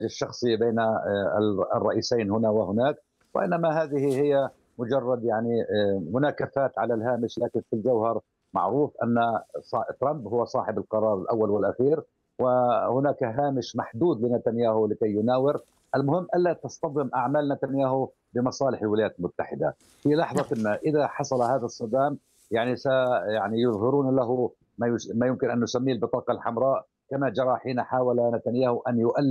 الشخصي بين الرئيسين هنا وهناك، وإنما هذه هي مجرد يعني مناكفات على الهامش، لكن في الجوهر معروف أن ترامب هو صاحب القرار الأول والأخير، وهناك هامش محدود لنتنياهو لكي يناور. المهم ألا تصطدم أعمال نتنياهو بمصالح الولايات المتحدة في لحظة نعم. ما. إذا حصل هذا الصدام يعني يعني يظهرون له ما يمكن أن نسميه البطاقة الحمراء، كما جرى حين حاول نتنياهو أن يؤلف